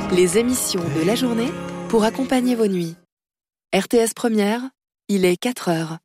Les émissions de la journée pour accompagner vos nuits. RTS Première, il est 4h.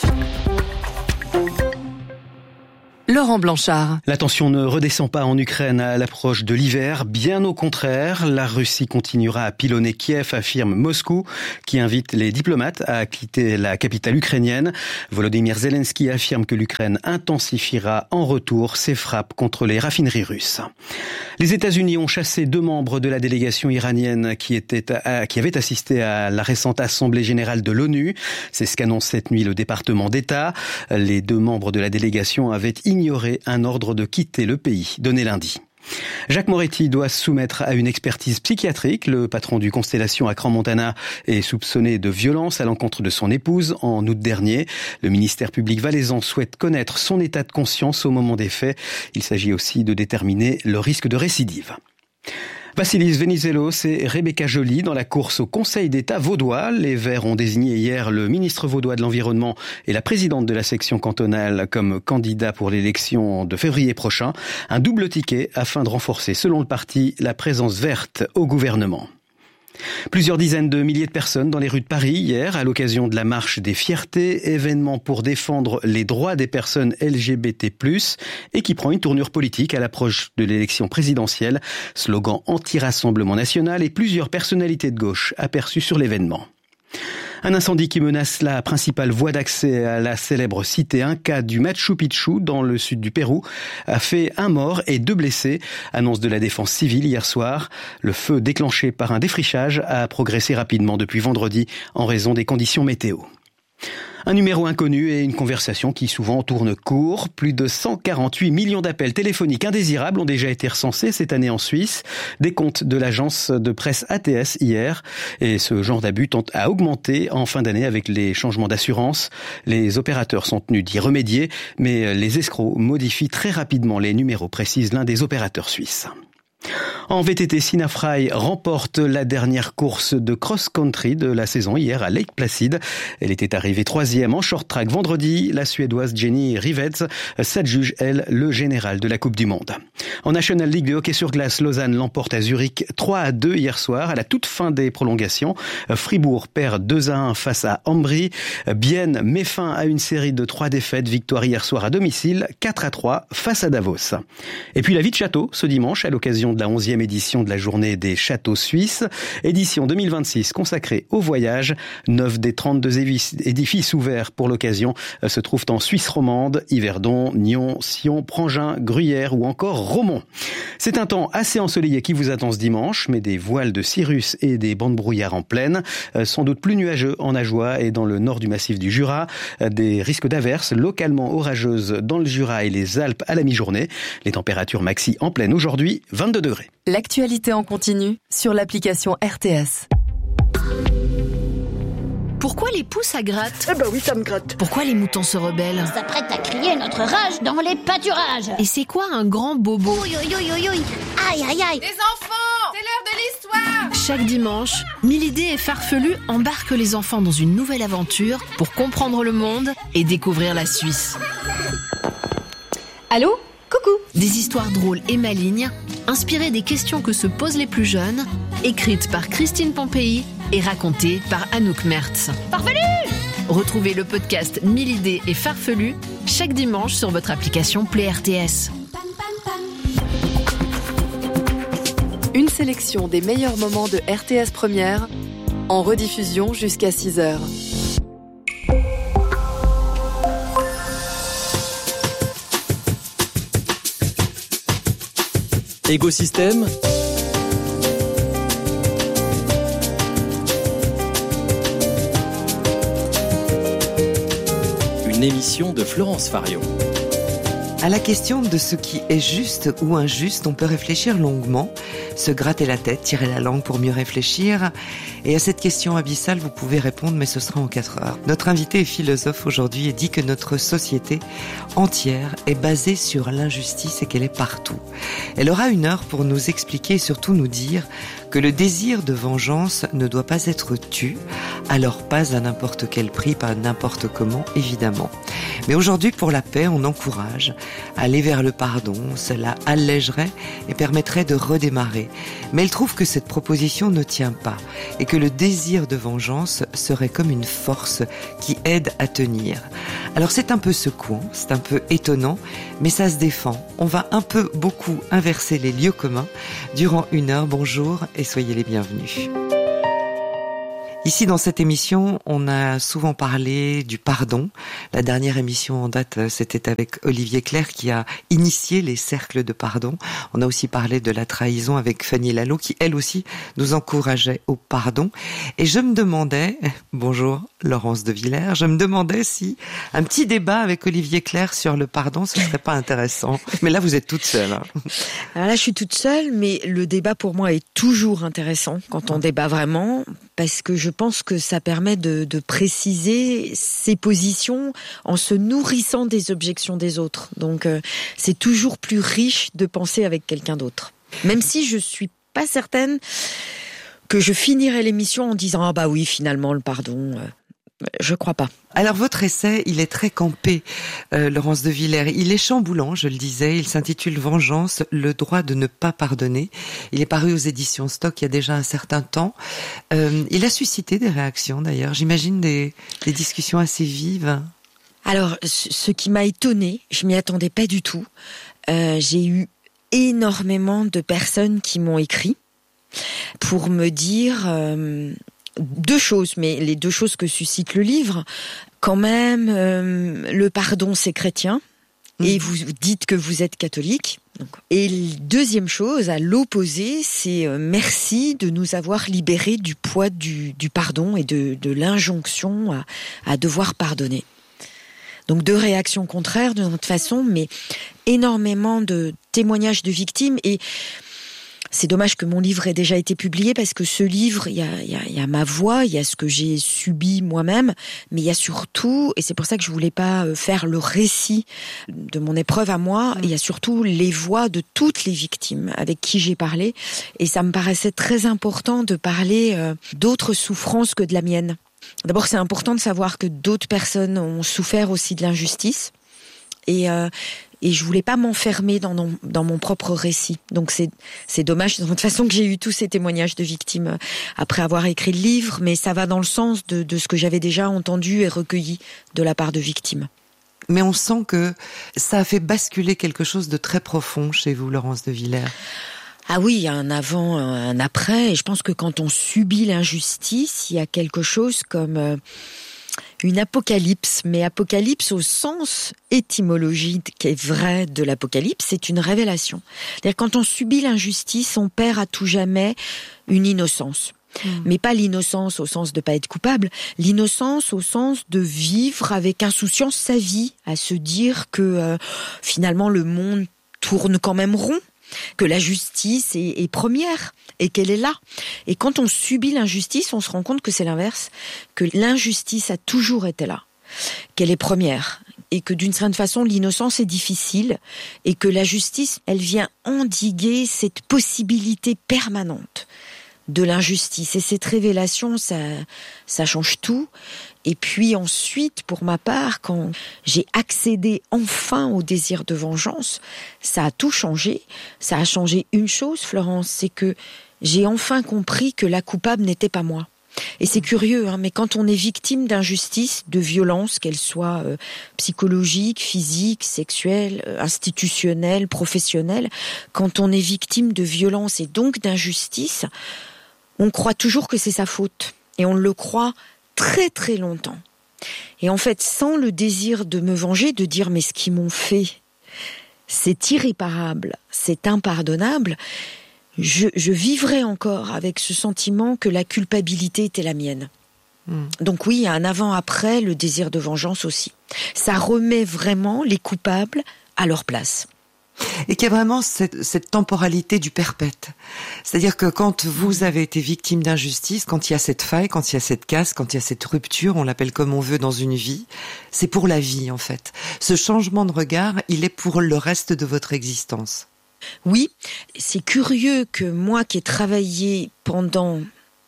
Laurent Blanchard. La tension ne redescend pas en Ukraine à l'approche de l'hiver. Bien au contraire, la Russie continuera à pilonner Kiev, affirme Moscou, qui invite les diplomates à quitter la capitale ukrainienne. Volodymyr Zelensky affirme que l'Ukraine intensifiera en retour ses frappes contre les raffineries russes. Les États-Unis ont chassé 2 membres de la délégation iranienne qui avaient assisté à la récente Assemblée générale de l'ONU. C'est ce qu'annonce cette nuit le département d'État. Les 2 membres de la délégation avaient ignoré un ordre de quitter le pays, donné lundi. Jacques Moretti doit se soumettre à une expertise psychiatrique. Le patron du Constellation à Crans-Montana est soupçonné de violence à l'encontre de son épouse en août dernier. Le ministère public valaisan souhaite connaître son état de conscience au moment des faits. Il s'agit aussi de déterminer le risque de récidive. Vassilis Venizelos et Rebecca Joly dans la course au Conseil d'État vaudois. Les Verts ont désigné hier le ministre vaudois de l'Environnement et la présidente de la section cantonale comme candidats pour l'élection de février prochain. Un double ticket afin de renforcer, selon le parti, la présence verte au gouvernement. Plusieurs dizaines de milliers de personnes dans les rues de Paris hier à l'occasion de la marche des fiertés, événement pour défendre les droits des personnes LGBT+, et qui prend une tournure politique à l'approche de l'élection présidentielle. Slogan anti-rassemblement national et plusieurs personnalités de gauche aperçues sur l'événement. Un incendie qui menace la principale voie d'accès à la célèbre cité Inca du Machu Picchu dans le sud du Pérou a fait 1 mort et 2 blessés. Annonce de la défense civile hier soir. Le feu déclenché par un défrichage a progressé rapidement depuis vendredi en raison des conditions météo. Un numéro inconnu et une conversation qui souvent tourne court. Plus de 148 millions d'appels téléphoniques indésirables ont déjà été recensés cette année en Suisse. Décompte de l'agence de presse ATS hier. Et ce genre d'abus tend à augmenter en fin d'année avec les changements d'assurance. Les opérateurs sont tenus d'y remédier, mais les escrocs modifient très rapidement les numéros, précise l'un des opérateurs suisses. En VTT, Sina Frey remporte la dernière course de cross-country de la saison hier à Lake Placid. Elle était arrivée 3e en short-track vendredi. La Suédoise Jenny Rivets s'adjuge, elle, le général de la Coupe du Monde. En National League de hockey sur glace, Lausanne l'emporte à Zurich 3-2 hier soir à la toute fin des prolongations. Fribourg perd 2-1 face à Ambry. Bienne met fin à une série de 3 défaites. Victoire hier soir à domicile 4-3 face à Davos. Et puis la vie de château ce dimanche à l'occasion de la 11e édition de la journée des châteaux suisses. Édition 2026 consacrée au voyage. 9 des 32 édifices ouverts pour l'occasion se trouvent en Suisse romande, Yverdon, Nyon, Sion, Prangin, Gruyère ou encore Romont. C'est un temps assez ensoleillé qui vous attend ce dimanche, mais des voiles de cirrus et des bancs de brouillard en plaine. Sans doute plus nuageux en Ajoie et dans le nord du massif du Jura. Des risques d'averses localement orageuses dans le Jura et les Alpes à la mi-journée. Les températures maxi en pleine aujourd'hui, 22 degrés. L'actualité en continu sur l'application RTS. Pourquoi les poules ça gratte ? Eh ben oui, ça me gratte. Pourquoi les moutons se rebellent ? On s'apprête à crier notre rage dans les pâturages. Et c'est quoi un grand bobo ? Ouïe, ouïe, ouïe, ouïe, ouïe. Aïe, aïe, aïe. Les enfants, c'est l'heure de l'histoire. Chaque dimanche, Milidé et Farfelu embarquent les enfants dans une nouvelle aventure pour comprendre le monde et découvrir la Suisse. Allô ? Coucou. Des histoires drôles et malignes, inspirées des questions que se posent les plus jeunes, écrites par Christine Pompéi et racontées par Anouk Mertz. Farfelu ! Retrouvez le podcast Milidé et Farfelu chaque dimanche sur votre application Play RTS. Une sélection des meilleurs moments de RTS Première en rediffusion jusqu'à 6h. Écosystème. Une émission de Florence Fario. À la question de ce qui est juste ou injuste, on peut réfléchir longuement, se gratter la tête, tirer la langue pour mieux réfléchir. Et à cette question abyssale, vous pouvez répondre, mais ce sera en 4 heures. Notre invité est philosophe aujourd'hui et dit que notre société entière est basée sur l'injustice et qu'elle est partout. Elle aura 1 heure pour nous expliquer et surtout nous dire que le désir de vengeance ne doit pas être tu, alors pas à n'importe quel prix, pas n'importe comment, évidemment. Mais aujourd'hui, pour la paix, on encourage à aller vers le pardon. Cela allégerait et permettrait de redémarrer pardonner. Mais elle trouve que cette proposition ne tient pas et que le désir de vengeance serait comme une force qui aide à tenir. Alors c'est un peu secouant, c'est un peu étonnant, mais ça se défend. On va beaucoup inverser les lieux communs durant 1 heure. Bonjour et soyez les bienvenus. Ici, dans cette émission, on a souvent parlé du pardon. La dernière émission en date, c'était avec Olivier Clerc qui a initié les cercles de pardon. On a aussi parlé de la trahison avec Fanny Lalo qui, elle aussi, nous encourageait au pardon. Et je me demandais, bonjour Laurence de Villers, je me demandais si un petit débat avec Olivier Clerc sur le pardon, ce serait pas intéressant. Mais là, vous êtes toute seule. Hein. Alors là, je suis toute seule, mais le débat pour moi est toujours intéressant quand on débat vraiment, parce que je pense que ça permet de préciser ses positions en se nourrissant des objections des autres. Donc c'est toujours plus riche de penser avec quelqu'un d'autre. Même si je suis pas certaine que je finirai l'émission en disant « Ah bah oui, finalement, le pardon... » Je crois pas. Alors votre essai, il est très campé, Laurence de Villers. Il est chamboulant, je le disais. Il s'intitule « Vengeance, le droit de ne pas pardonner ». Il est paru aux éditions Stock il y a déjà un certain temps. Il a suscité des réactions d'ailleurs. J'imagine des discussions assez vives. Alors, ce qui m'a étonnée, je m'y attendais pas du tout. J'ai eu énormément de personnes qui m'ont écrit pour me dire... 2 choses, mais les 2 choses que suscite le livre, quand même, le pardon c'est chrétien, et vous dites que vous êtes catholique. Et la deuxième chose, à l'opposé, c'est merci de nous avoir libérés du poids du pardon et de l'injonction à devoir pardonner. Donc 2 réactions contraires de notre façon, mais énormément de témoignages de victimes. Et c'est dommage que mon livre ait déjà été publié parce que ce livre, il y a ma voix, il y a ce que j'ai subi moi-même, mais il y a surtout, et c'est pour ça que je voulais pas faire le récit de mon épreuve à moi, il y a surtout les voix de toutes les victimes avec qui j'ai parlé, et ça me paraissait très important de parler d'autres souffrances que de la mienne. D'abord, c'est important de savoir que d'autres personnes ont souffert aussi de l'injustice, et je voulais pas m'enfermer dans mon propre récit. Donc c'est dommage de toute façon que j'ai eu tous ces témoignages de victimes après avoir écrit le livre, mais ça va dans le sens de ce que j'avais déjà entendu et recueilli de la part de victimes. Mais on sent que ça a fait basculer quelque chose de très profond chez vous, Laurence de Villers. Ah oui, il y a un avant, un après, et je pense que quand on subit l'injustice, il y a quelque chose comme... une apocalypse, mais apocalypse au sens étymologique qui est vrai de l'apocalypse, c'est une révélation. C'est-à-dire quand on subit l'injustice, on perd à tout jamais une innocence. Mais pas l'innocence au sens de pas être coupable, l'innocence au sens de vivre avec insouciance sa vie, à se dire que finalement le monde tourne quand même rond, que la justice est première et qu'elle est là. Et quand on subit l'injustice, on se rend compte que c'est l'inverse, que l'injustice a toujours été là, qu'elle est première et que d'une certaine façon l'innocence est difficile et que la justice, elle vient endiguer cette possibilité permanente de l'injustice. Et cette révélation, ça change tout. Et puis ensuite, pour ma part, quand j'ai accédé enfin au désir de vengeance, ça a tout changé. Ça a changé une chose, Florence, c'est que j'ai enfin compris que la coupable n'était pas moi. Et c'est curieux, mais quand on est victime d'injustice, de violence, qu'elle soit psychologique, physique, sexuelle, institutionnelle, professionnelle, quand on est victime de violence et donc d'injustice, on croit toujours que c'est sa faute. Et on le croit très très longtemps. Et en fait, sans le désir de me venger, de dire mais ce qu'ils m'ont fait, c'est irréparable, c'est impardonnable, je vivrais encore avec ce sentiment que la culpabilité était la mienne. Donc oui, il y a un avant-après, le désir de vengeance aussi. Ça remet vraiment les coupables à leur place. Et qu'il y a vraiment cette temporalité du perpète. C'est-à-dire que quand vous avez été victime d'injustice, quand il y a cette faille, quand il y a cette casse, quand il y a cette rupture, on l'appelle comme on veut dans une vie, c'est pour la vie en fait. Ce changement de regard, il est pour le reste de votre existence. Oui, c'est curieux que moi qui ai travaillé pendant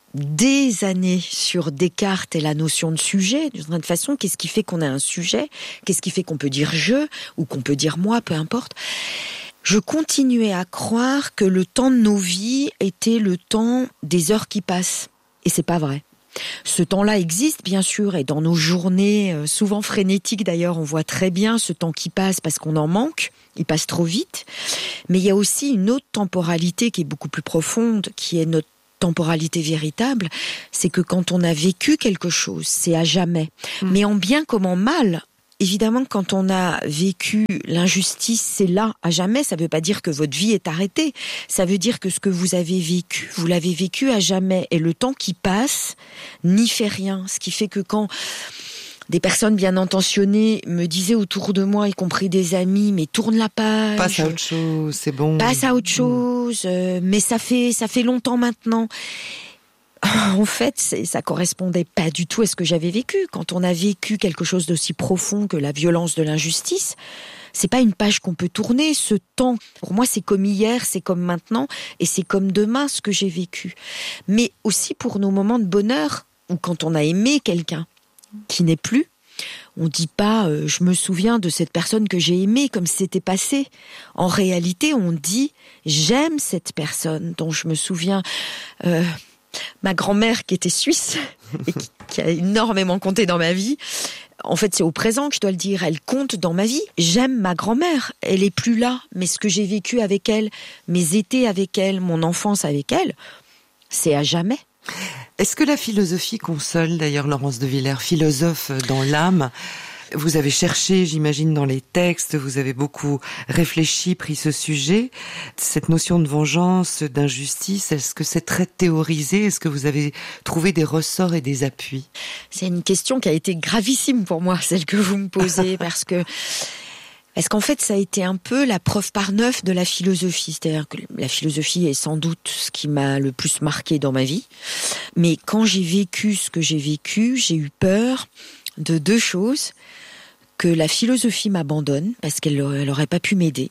des années sur Descartes et la notion de sujet, d'une certaine façon, qu'est-ce qui fait qu'on a un sujet, qu'est-ce qui fait qu'on peut dire je ou qu'on peut dire moi, peu importe. je continuais à croire que le temps de nos vies était le temps des heures qui passent. Et c'est pas vrai. Ce temps-là existe, bien sûr, et dans nos journées, souvent frénétiques d'ailleurs, on voit très bien ce temps qui passe parce qu'on en manque, il passe trop vite. Mais il y a aussi une autre temporalité qui est beaucoup plus profonde, qui est notre temporalité véritable, c'est que quand on a vécu quelque chose, c'est à jamais. Mais en bien comme en mal, évidemment, quand on a vécu l'injustice, c'est là, à jamais. Ça ne veut pas dire que votre vie est arrêtée. Ça veut dire que ce que vous avez vécu, vous l'avez vécu à jamais. Et le temps qui passe n'y fait rien. Ce qui fait que quand des personnes bien intentionnées me disaient autour de moi, y compris des amis, mais tourne la page. Passe à autre chose, c'est bon. Passe à autre chose, mais ça fait longtemps maintenant. En fait, ça correspondait pas du tout à ce que j'avais vécu. Quand on a vécu quelque chose d'aussi profond que la violence de l'injustice, c'est pas une page qu'on peut tourner. Ce temps, pour moi, c'est comme hier, c'est comme maintenant, et c'est comme demain ce que j'ai vécu. Mais aussi pour nos moments de bonheur, ou quand on a aimé quelqu'un qui n'est plus, on dit pas je me souviens de cette personne que j'ai aimée comme si c'était passé. En réalité, on dit j'aime cette personne dont je me souviens. Ma grand-mère qui était suisse et qui a énormément compté dans ma vie. En fait, c'est au présent que je dois le dire. Elle compte dans ma vie. J'aime ma grand-mère. Elle est plus là, mais ce que j'ai vécu avec elle, mes étés avec elle, mon enfance avec elle, c'est à jamais. Est-ce que la philosophie console, d'ailleurs, Laurence de Villers, philosophe dans l'âme, vous avez cherché, j'imagine, dans les textes, vous avez beaucoup réfléchi, pris ce sujet, cette notion de vengeance, d'injustice, est-ce que c'est très théorisé? Est-ce que vous avez trouvé des ressorts et des appuis? C'est une question qui a été gravissime pour moi, celle que vous me posez, parce qu'en fait, ça a été un peu la preuve par neuf de la philosophie. C'est-à-dire que la philosophie est sans doute ce qui m'a le plus marqué dans ma vie. Mais quand j'ai vécu ce que j'ai vécu, j'ai eu peur de deux choses. Que la philosophie m'abandonne, parce qu'elle aurait pas pu m'aider.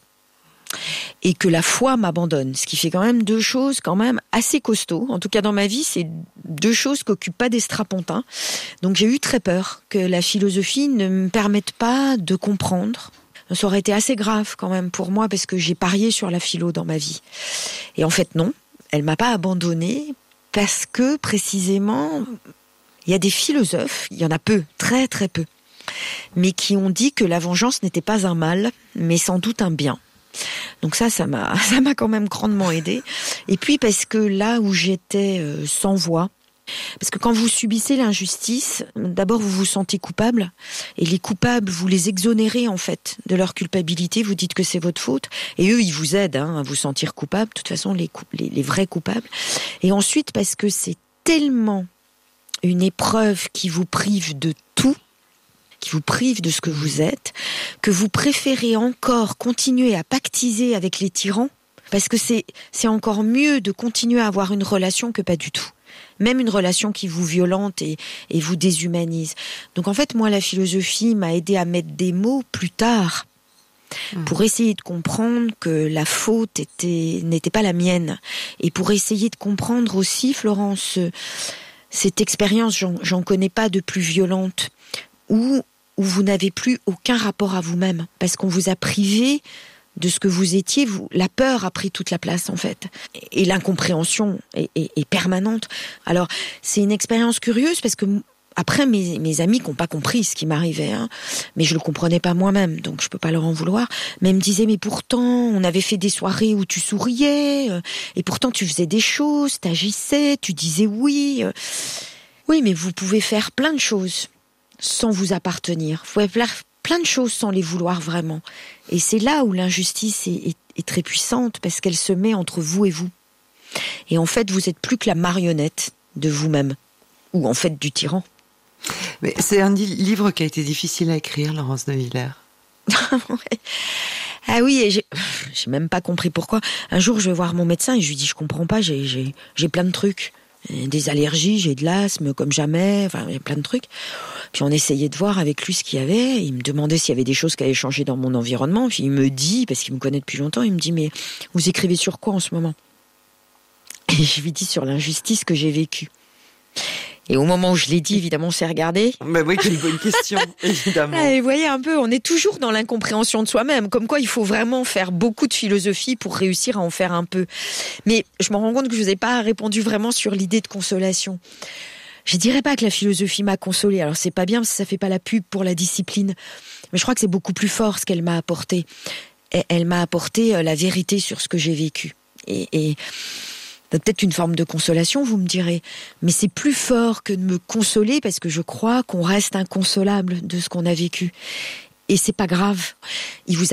Et que la foi m'abandonne. Ce qui fait quand même deux choses quand même assez costauds. En tout cas, dans ma vie, c'est deux choses qui occupent pas des strapontins. Donc j'ai eu très peur que la philosophie ne me permette pas de comprendre. Ça aurait été assez grave quand même pour moi parce que j'ai parié sur la philo dans ma vie. Et en fait, non. Elle m'a pas abandonnée parce que, précisément, il y a des philosophes, il y en a peu, très très peu, mais qui ont dit que la vengeance n'était pas un mal, mais sans doute un bien. Donc ça m'a quand même grandement aidée. Et puis parce que là où j'étais sans voix, parce que quand vous subissez l'injustice, d'abord vous vous sentez coupable, et les coupables, vous les exonérez en fait de leur culpabilité, vous dites que c'est votre faute, et eux ils vous aident à vous sentir coupable, de toute façon les vrais coupables. Et ensuite parce que c'est tellement une épreuve qui vous prive de tout, qui vous prive de ce que vous êtes, que vous préférez encore continuer à pactiser avec les tyrans, parce que c'est encore mieux de continuer à avoir une relation que pas du tout. Même une relation qui vous violente et vous déshumanise. Donc en fait, moi, la philosophie m'a aidé à mettre des mots plus tard, pour essayer de comprendre que la faute n'était pas la mienne. Et pour essayer de comprendre aussi, Florence, cette expérience, j'en connais pas de plus violente, où vous n'avez plus aucun rapport à vous-même, parce qu'on vous a privé de ce que vous étiez, la peur a pris toute la place en fait, et l'incompréhension est permanente. Alors c'est une expérience curieuse, parce que après mes amis qui n'ont pas compris ce qui m'arrivait, mais je le comprenais pas moi-même, donc je peux pas leur en vouloir, mais ils me disaient mais pourtant on avait fait des soirées où tu souriais, et pourtant tu faisais des choses, t'agissais, tu disais oui, mais vous pouvez faire plein de choses sans vous appartenir. Vous pouvez faire plein de choses sans les vouloir vraiment. Et c'est là où l'injustice est très puissante, parce qu'elle se met entre vous et vous. Et en fait, vous êtes plus que la marionnette de vous-même, ou en fait du tyran. Mais c'est un livre qui a été difficile à écrire, Laurence de Villers. Ah oui, et j'ai même pas compris pourquoi. Un jour, je vais voir mon médecin et je lui dis, je comprends pas, j'ai plein de trucs. Des allergies, j'ai de l'asthme comme jamais, enfin, il y a plein de trucs. Puis on essayait de voir avec lui ce qu'il y avait. Il me demandait s'il y avait des choses qui avaient changé dans mon environnement. Puis il me dit, parce qu'il me connaît depuis longtemps, il me dit, mais vous écrivez sur quoi en ce moment? Et je lui dis sur l'injustice que j'ai vécue. Et au moment où je l'ai dit, évidemment, on s'est regardé. Mais oui, quelle bonne question, évidemment. Et vous voyez un peu, on est toujours dans l'incompréhension de soi-même. Comme quoi, il faut vraiment faire beaucoup de philosophie pour réussir à en faire un peu. Mais je me rends compte que je vous ai pas répondu vraiment sur l'idée de consolation. Je dirais pas que la philosophie m'a consolée. Alors c'est pas bien parce que ça fait pas la pub pour la discipline. Mais je crois que c'est beaucoup plus fort ce qu'elle m'a apporté. Elle m'a apporté la vérité sur ce que j'ai vécu. Et peut-être une forme de consolation, vous me direz. Mais c'est plus fort que de me consoler parce que je crois qu'on reste inconsolable de ce qu'on a vécu. Et c'est pas grave. Il vous